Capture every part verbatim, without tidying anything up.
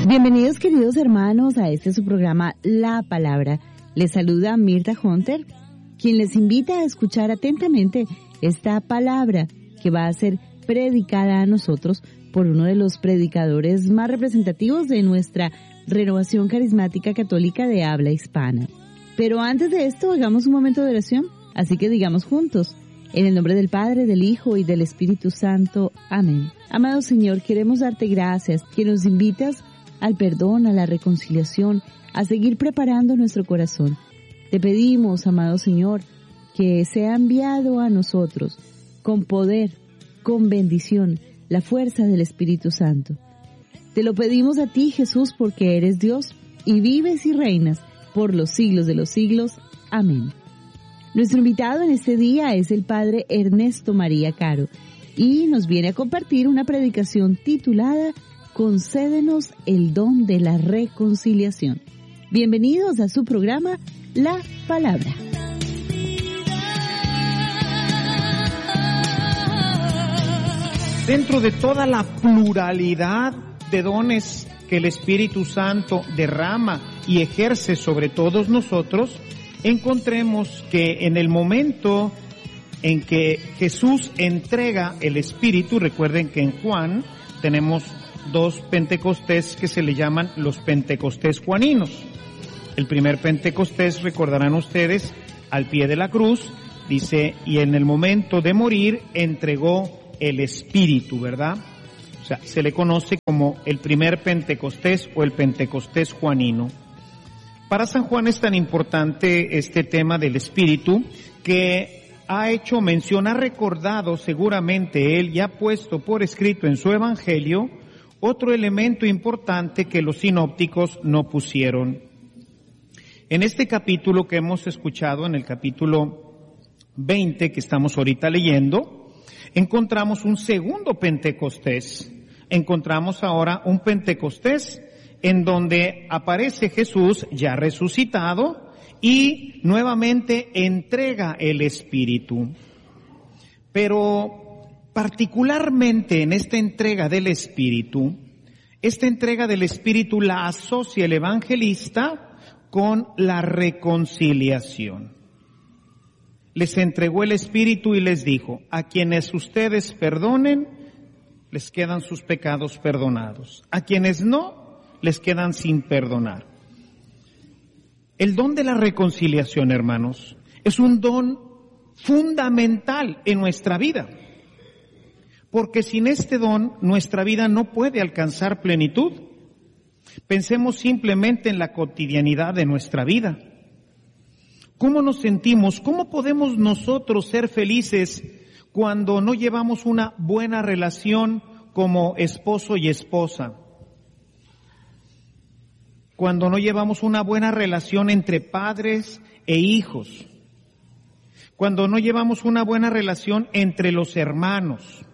Bienvenidos, queridos hermanos, a este su programa La Palabra. Les saluda Mirta Hunter, quien les invita a escuchar atentamente esta palabra que va a ser predicada a nosotros por uno de los predicadores más representativos de nuestra renovación carismática católica de habla hispana. Pero antes de esto, hagamos un momento de oración, así que digamos juntos, en el nombre del Padre, del Hijo y del Espíritu Santo. Amén. Amado Señor, queremos darte gracias, que nos invitas al perdón, a la reconciliación, a seguir preparando nuestro corazón. Te pedimos, amado Señor, que sea enviado a nosotros con poder, con bendición, la fuerza del Espíritu Santo. Te lo pedimos a ti, Jesús, porque eres Dios y vives y reinas por los siglos de los siglos. Amén. Nuestro invitado en este día es el Padre Ernesto María Caro y nos viene a compartir una predicación titulada Concédenos el don de la reconciliación. Bienvenidos a su programa La Palabra. Dentro de toda la pluralidad de dones que el Espíritu Santo derrama y ejerce sobre todos nosotros, encontremos que en el momento en que Jesús entrega el Espíritu, recuerden que en Juan tenemos dos Pentecostés que se le llaman los Pentecostés juaninos. El primer Pentecostés, recordarán ustedes, al pie de la cruz, dice, y en el momento de morir entregó el Espíritu, ¿verdad? O sea, se le conoce como el primer Pentecostés o el Pentecostés juanino. Para San Juan es tan importante este tema del Espíritu que ha hecho mención, ha recordado seguramente él y ha puesto por escrito en su Evangelio otro elemento importante que los sinópticos no pusieron. En este capítulo que hemos escuchado, en el capítulo veinte que estamos ahorita leyendo, encontramos un segundo Pentecostés. Encontramos ahora un Pentecostés en donde aparece Jesús ya resucitado y nuevamente entrega el Espíritu. Pero particularmente en esta entrega del Espíritu, esta entrega del Espíritu la asocia el evangelista con la reconciliación. Les entregó el Espíritu y les dijo, a quienes ustedes perdonen, les quedan sus pecados perdonados. A quienes no, les quedan sin perdonar. El don de la reconciliación, hermanos, es un don fundamental en nuestra vida. Porque sin este don, nuestra vida no puede alcanzar plenitud. Pensemos simplemente en la cotidianidad de nuestra vida. ¿Cómo nos sentimos? ¿Cómo podemos nosotros ser felices cuando no llevamos una buena relación como esposo y esposa? Cuando no llevamos una buena relación entre padres e hijos. Cuando no llevamos una buena relación entre los hermanos.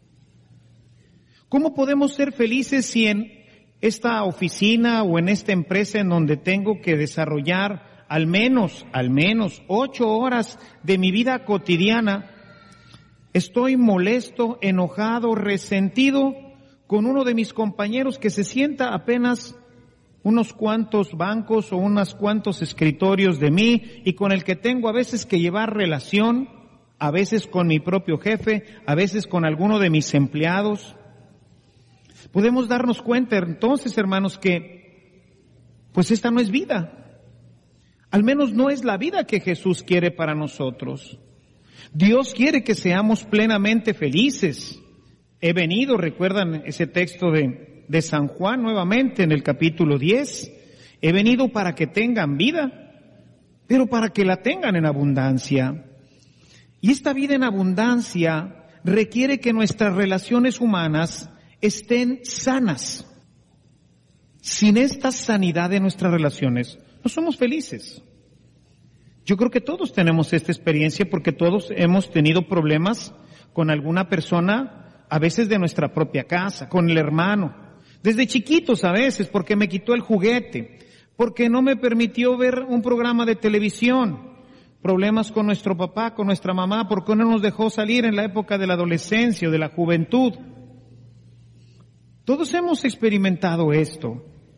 ¿Cómo podemos ser felices si en esta oficina o en esta empresa en donde tengo que desarrollar al menos, al menos ocho horas de mi vida cotidiana, estoy molesto, enojado, resentido con uno de mis compañeros que se sienta apenas unos cuantos bancos o unos cuantos escritorios de mí y con el que tengo a veces que llevar relación, a veces con mi propio jefe, a veces con alguno de mis empleados? Podemos darnos cuenta entonces, hermanos, que pues esta no es vida. Al menos no es la vida que Jesús quiere para nosotros. Dios quiere que seamos plenamente felices. He venido, recuerdan ese texto de, de San Juan nuevamente en el capítulo diez. He venido para que tengan vida, pero para que la tengan en abundancia. Y esta vida en abundancia requiere que nuestras relaciones humanas estén sanas. Sin esta sanidad de nuestras relaciones, no somos felices. Yo creo que todos tenemos esta experiencia porque todos hemos tenido problemas con alguna persona, a veces de nuestra propia casa, con el hermano. Desde chiquitos a veces, porque me quitó el juguete, porque no me permitió ver un programa de televisión. Problemas con nuestro papá, con nuestra mamá, porque no nos dejó salir en la época de la adolescencia o de la juventud. Todos hemos experimentado esto.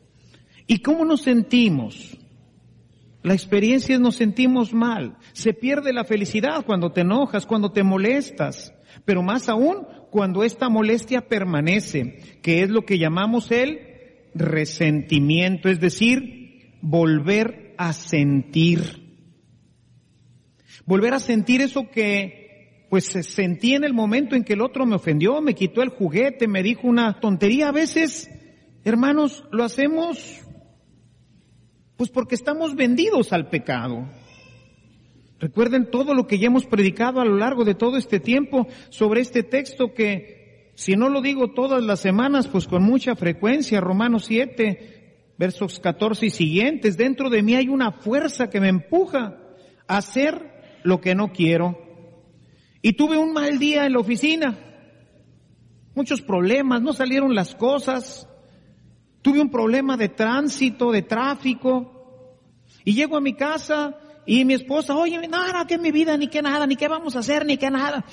¿Y cómo nos sentimos? La experiencia es nos sentimos mal. Se pierde la felicidad cuando te enojas, cuando te molestas. Pero más aún cuando esta molestia permanece, que es lo que llamamos el resentimiento, es decir, volver a sentir. Volver a sentir eso que pues sentí en el momento en que el otro me ofendió, me quitó el juguete, me dijo una tontería. A veces, hermanos, lo hacemos pues porque estamos vendidos al pecado. Recuerden todo lo que ya hemos predicado a lo largo de todo este tiempo sobre este texto que, si no lo digo todas las semanas, pues con mucha frecuencia, Romanos siete, versos catorce y siguientes, dentro de mí hay una fuerza que me empuja a hacer lo que no quiero. Y tuve un mal día en la oficina, muchos problemas, no salieron las cosas, tuve un problema de tránsito, de tráfico, y llego a mi casa y mi esposa, oye, nada, que mi vida, ni que nada, ni qué vamos a hacer, ni que nada.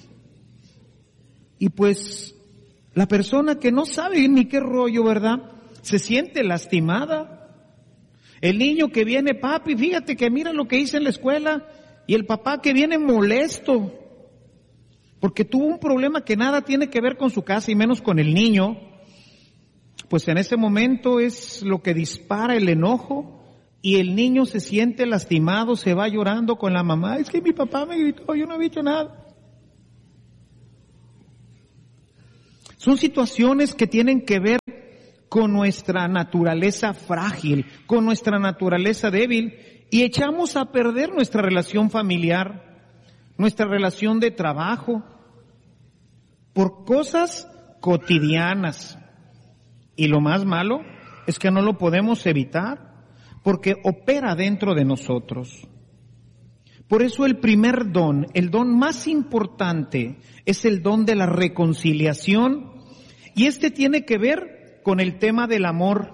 Y pues la persona que no sabe ni qué rollo, ¿verdad?, se siente lastimada. El niño que viene, papi, fíjate que mira lo que hice en la escuela, y el papá que viene molesto, porque tuvo un problema que nada tiene que ver con su casa y menos con el niño. Pues en ese momento es lo que dispara el enojo y el niño se siente lastimado, se va llorando con la mamá. Es que mi papá me gritó, yo no he dicho nada. Son situaciones que tienen que ver con nuestra naturaleza frágil, con nuestra naturaleza débil, y echamos a perder nuestra relación familiar, nuestra relación de trabajo, por cosas cotidianas. Y lo más malo es que no lo podemos evitar, porque opera dentro de nosotros. Por eso el primer don, el don más importante, es el don de la reconciliación, y este tiene que ver con el tema del amor.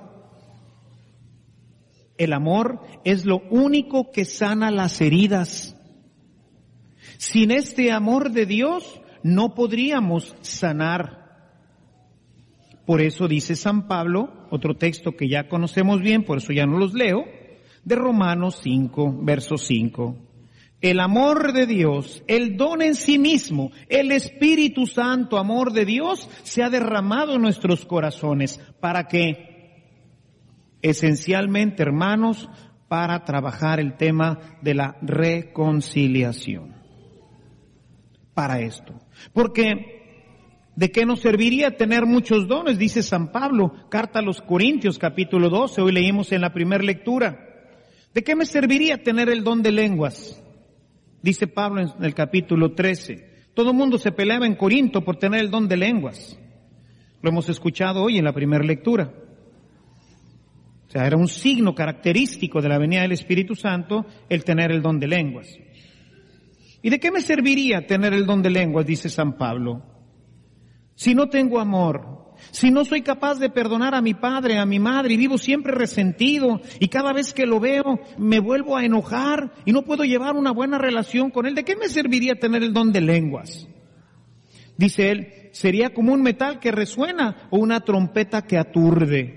El amor es lo único que sana las heridas. Sin este amor de Dios no podríamos sanar. Por eso dice San Pablo, otro texto que ya conocemos bien, por eso ya no los leo, de Romanos cinco, verso cinco. El amor de Dios, el don en sí mismo, el Espíritu Santo, amor de Dios, se ha derramado en nuestros corazones. ¿Para qué? Esencialmente, hermanos, para trabajar el tema de la reconciliación. Para esto. Porque, ¿de qué nos serviría tener muchos dones? Dice San Pablo, carta a los Corintios, capítulo doce, hoy leímos en la primera lectura. ¿De qué me serviría tener el don de lenguas? Dice Pablo en el capítulo trece. Todo el mundo se peleaba en Corinto por tener el don de lenguas. Lo hemos escuchado hoy en la primera lectura. O sea, era un signo característico de la venida del Espíritu Santo el tener el don de lenguas. ¿Y de qué me serviría tener el don de lenguas? Dice San Pablo. Si no tengo amor, si no soy capaz de perdonar a mi padre, a mi madre, y vivo siempre resentido, y cada vez que lo veo me vuelvo a enojar, y no puedo llevar una buena relación con él, ¿de qué me serviría tener el don de lenguas? Dice él, sería como un metal que resuena o una trompeta que aturde.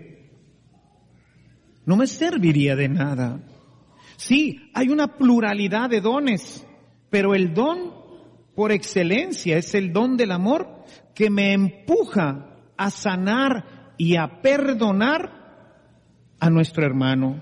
No me serviría de nada. Sí, hay una pluralidad de dones, pero el don por excelencia es el don del amor que me empuja a sanar y a perdonar a nuestro hermano.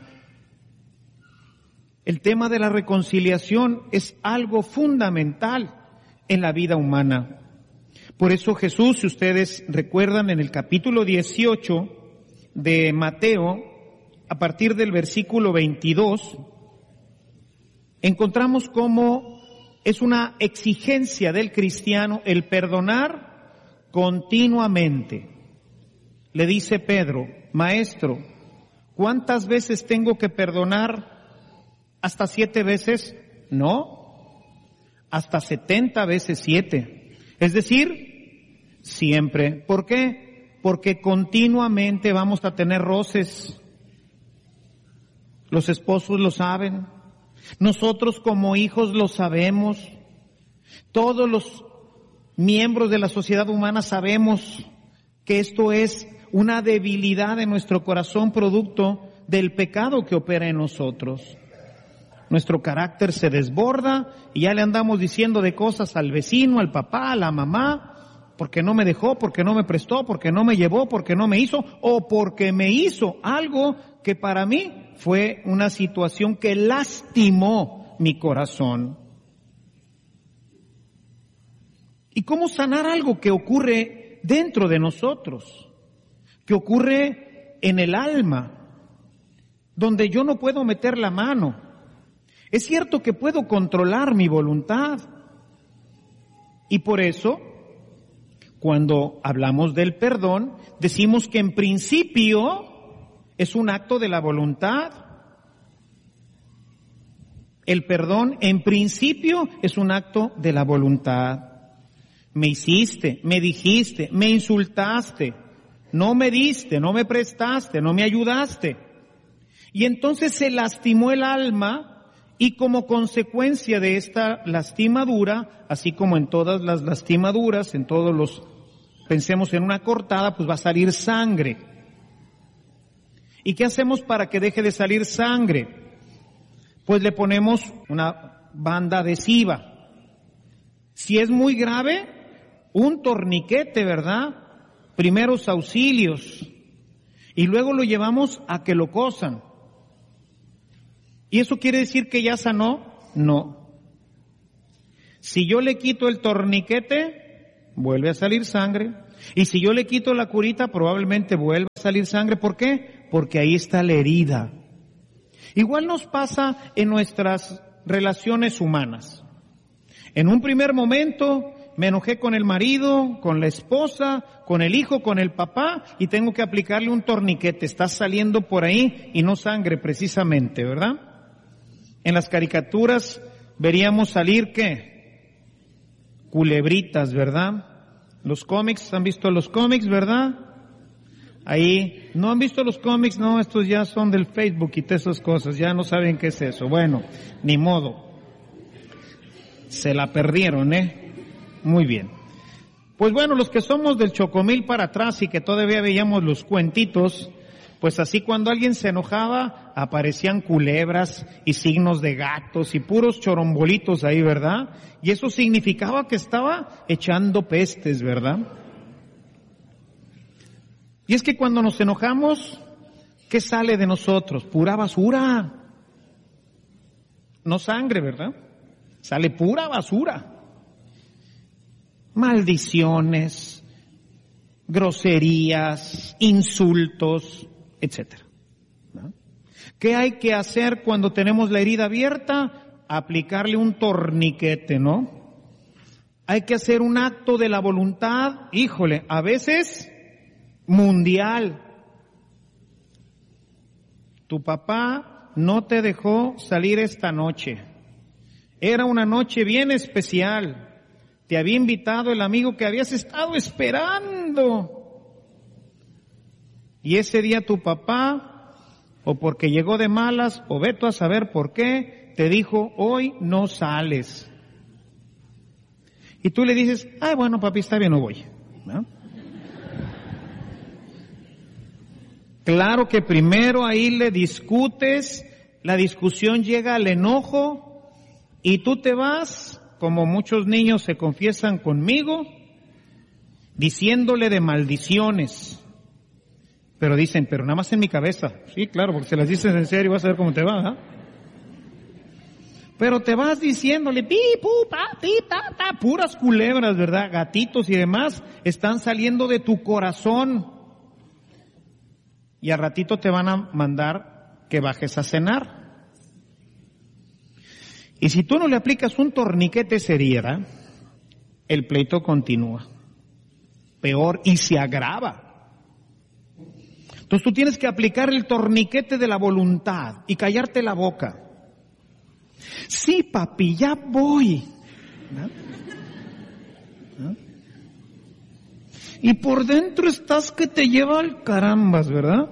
El tema de la reconciliación es algo fundamental en la vida humana. Por eso Jesús, si ustedes recuerdan, en el capítulo dieciocho de Mateo, a partir del versículo veintidós, encontramos cómo es una exigencia del cristiano el perdonar continuamente. Le dice Pedro, maestro, ¿cuántas veces tengo que perdonar? ¿Hasta siete veces? No, hasta setenta veces siete. Es decir, siempre. ¿Por qué? Porque continuamente vamos a tener roces. Los esposos lo saben. Nosotros como hijos lo sabemos. Todos los miembros de la sociedad humana sabemos que esto es una debilidad de nuestro corazón producto del pecado que opera en nosotros. Nuestro carácter se desborda y ya le andamos diciendo de cosas al vecino, al papá, a la mamá, porque no me dejó, porque no me prestó, porque no me llevó, porque no me hizo, o porque me hizo algo que para mí fue una situación que lastimó mi corazón. ¿Y cómo sanar algo que ocurre dentro de nosotros, que ocurre en el alma, donde yo no puedo meter la mano? Es cierto que puedo controlar mi voluntad, y por eso, cuando hablamos del perdón, decimos que en principio es un acto de la voluntad. El perdón en principio es un acto de la voluntad. Me hiciste, me dijiste, me insultaste, no me diste, no me prestaste, no me ayudaste. Y entonces se lastimó el alma, y como consecuencia de esta lastimadura, así como en todas las lastimaduras, en todos los, pensemos en una cortada, pues va a salir sangre. ¿Y qué hacemos para que deje de salir sangre? Pues le ponemos una banda adhesiva. Si es muy grave, un torniquete, ¿verdad? Primeros auxilios. Y luego lo llevamos a que lo cosan. ¿Y eso quiere decir que ya sanó? No. Si yo le quito el torniquete, vuelve a salir sangre. Y si yo le quito la curita, probablemente vuelva a salir sangre. ¿Por qué? Porque ahí está la herida. Igual nos pasa en nuestras relaciones humanas. En un primer momento me enojé con el marido, con la esposa, con el hijo, con el papá, y tengo que aplicarle un torniquete. Está saliendo por ahí y no sangre precisamente, ¿verdad? En las caricaturas veríamos salir, ¿qué? Culebritas, ¿verdad? Los cómics, ¿han visto los cómics, verdad? Ahí, ¿no han visto los cómics? No, estos ya son del Facebook y todas esas cosas, ya no saben qué es eso. Bueno, ni modo. Se la perdieron, ¿eh? Muy bien. Pues bueno, los que somos del Chocomil para atrás y que todavía veíamos los cuentitos, pues así cuando alguien se enojaba, aparecían culebras y signos de gatos y puros chorombolitos ahí, ¿verdad? Y eso significaba que estaba echando pestes, ¿verdad? Y es que cuando nos enojamos, ¿qué sale de nosotros? Pura basura. No sangre, ¿verdad? Sale pura basura. Maldiciones, groserías, insultos, etcétera. ¿No? ¿Qué hay que hacer cuando tenemos la herida abierta? Aplicarle un torniquete, ¿no? Hay que hacer un acto de la voluntad, híjole, a veces mundial. Tu papá no te dejó salir esta noche. Era una noche bien especial. Te había invitado el amigo que habías estado esperando. Y ese día tu papá, o porque llegó de malas, o veto a saber por qué, te dijo, hoy no sales. Y tú le dices, ay, bueno, papi, está bien, no voy. ¿No? Claro que primero ahí le discutes, la discusión llega al enojo, y tú te vas, como muchos niños se confiesan conmigo, diciéndole de maldiciones. Pero dicen, pero nada más en mi cabeza. Sí, claro, porque si las dices en serio vas a ver cómo te va, ¿eh? Pero te vas diciéndole, pi, pu, pa, pi, ta, ta, puras culebras, ¿verdad? Gatitos y demás están saliendo de tu corazón. Y al ratito te van a mandar que bajes a cenar. Y si tú no le aplicas un torniquete a esa herida, el pleito continúa. Peor, y se agrava. Entonces tú tienes que aplicar el torniquete de la voluntad y callarte la boca. Sí, papi, ya voy. ¿No? ¿No? Y por dentro estás que te lleva al carambas, ¿verdad?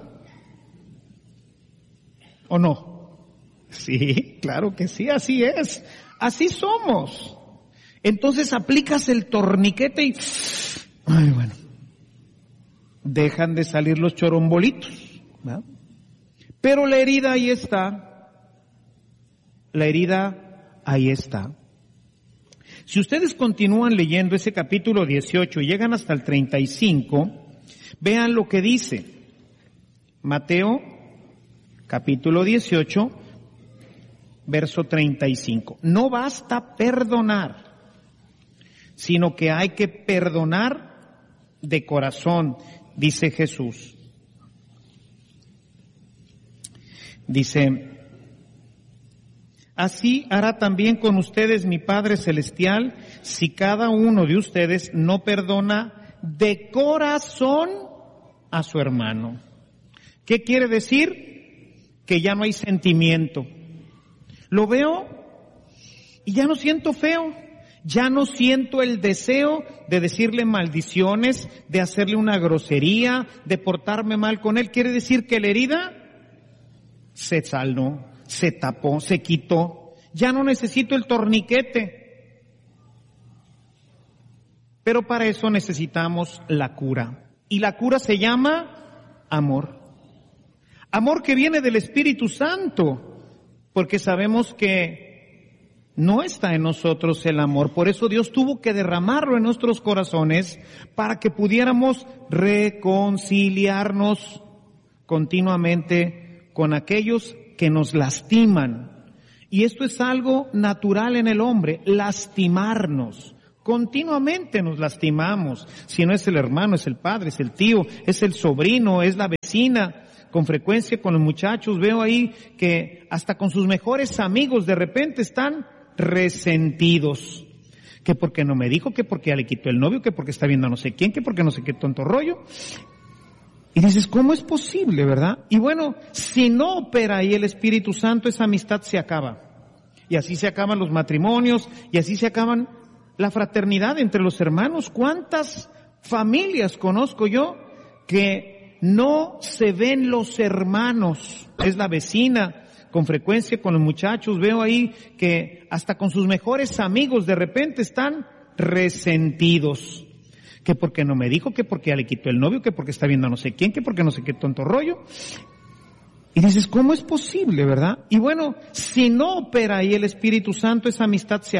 ¿O no? Sí, claro que sí, así es. Así somos. Entonces aplicas el torniquete y... Ay, bueno. Dejan de salir los chorombolitos, ¿verdad? Pero la herida ahí está. La herida ahí está. Si ustedes continúan leyendo ese capítulo dieciocho y llegan hasta el treinta y cinco, vean lo que dice. Mateo, capítulo dieciocho, verso treinta y cinco. No basta perdonar, sino que hay que perdonar de corazón, dice Jesús. Dice, así hará también con ustedes mi Padre Celestial, si cada uno de ustedes no perdona de corazón a su hermano. ¿Qué quiere decir? Que ya no hay sentimiento. Lo veo y ya no siento feo. Ya no siento el deseo de decirle maldiciones, de hacerle una grosería, de portarme mal con él. Quiere decir que la herida se saldó, se tapó, se quitó. Ya no necesito el torniquete. Pero para eso necesitamos la cura. Y la cura se llama amor. Amor que viene del Espíritu Santo, porque sabemos que no está en nosotros el amor. Por eso Dios tuvo que derramarlo en nuestros corazones para que pudiéramos reconciliarnos continuamente con aquellos que nos lastiman. Y esto es algo natural en el hombre, lastimarnos. Continuamente nos lastimamos. Si no es el hermano, es el padre, es el tío, es el sobrino, es la vecina. Con frecuencia con los muchachos veo ahí que hasta con sus mejores amigos de repente están resentidos. Que porque no me dijo, que porque ya le quitó el novio, que porque está viendo a no sé quién, que porque no sé qué tonto rollo. Y dices, ¿cómo es posible, verdad? Y bueno, si no opera ahí el Espíritu Santo, esa amistad se acaba. Y así se acaban los matrimonios, y así se acaban la fraternidad entre los hermanos. ¿Cuántas familias conozco yo que no se ven los hermanos? Es la vecina, con frecuencia con los muchachos veo ahí que hasta con sus mejores amigos de repente están resentidos. Que porque no me dijo, que porque ya le quitó el novio, que porque está viendo a no sé quién, que porque no sé qué tonto rollo. Y dices, ¿cómo es posible, verdad? Y bueno, si no opera ahí el Espíritu Santo, esa amistad se